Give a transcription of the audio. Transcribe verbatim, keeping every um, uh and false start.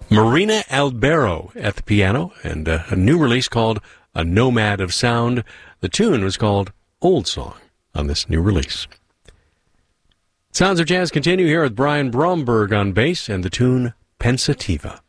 Marina Albero at the piano, and uh, a new release called A Nomad of Sound. The tune was called Old Song on this new release. Sounds of Jazz continue here with Brian Bromberg on bass and the tune Pensativa.